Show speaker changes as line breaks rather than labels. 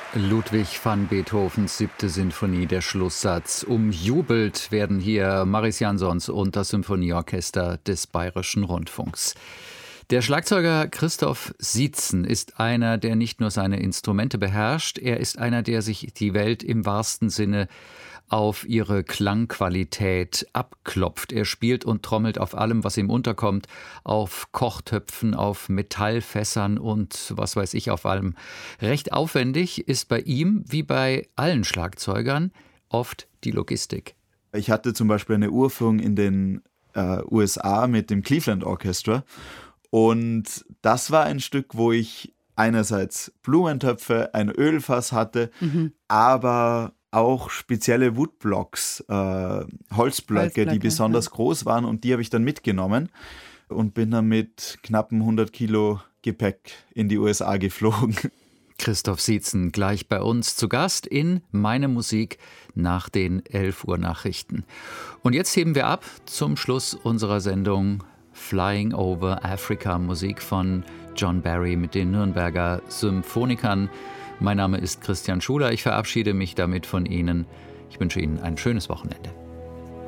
Ludwig van Beethovens 7. Sinfonie, der Schlusssatz. Umjubelt werden hier Mariss Jansons und das Symphonieorchester des Bayerischen Rundfunks. Der Schlagzeuger Christoph Sietzen ist einer, der nicht nur seine Instrumente beherrscht, er ist einer, der sich die Welt im wahrsten Sinne auf ihre Klangqualität abklopft. Er spielt und trommelt auf allem, was ihm unterkommt, auf Kochtöpfen, auf Metallfässern und was weiß ich, auf allem. Recht aufwendig ist bei ihm, wie bei allen Schlagzeugern, oft die Logistik.
Ich hatte zum Beispiel eine Uraufführung in den USA mit dem Cleveland Orchestra und das war ein Stück, wo ich einerseits Blumentöpfe, ein Ölfass hatte, aber auch spezielle Woodblocks, Holzblöcke, die besonders groß waren, und die habe ich dann mitgenommen und bin dann mit knappen 100 Kilo Gepäck in die USA geflogen.
Christoph Sietzen gleich bei uns zu Gast in Meine Musik nach den 11 Uhr Nachrichten. Und jetzt heben wir ab zum Schluss unserer Sendung Flying Over Africa, Musik von John Barry mit den Nürnberger Symphonikern. Mein Name ist Christian Schuler. Ich verabschiede mich damit von Ihnen. Ich wünsche Ihnen ein schönes Wochenende.